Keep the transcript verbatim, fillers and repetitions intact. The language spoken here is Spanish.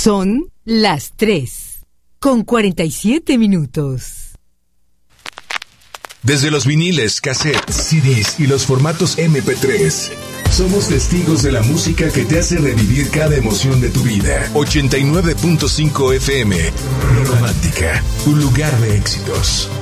Son las tres, con cuarenta y siete minutos. Desde los viniles, cassettes, C Ds y los formatos eme pe tres, somos testigos de la música que te hace revivir cada emoción de tu vida. ochenta y nueve punto cinco efe eme, Romántica, un lugar de éxitos.